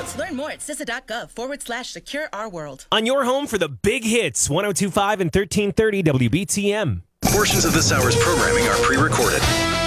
world. Learn more at CISA.gov/secure our world. On your home for the big hits, 102.5 and 1330 WBTM. Portions of this hour's programming are pre-recorded.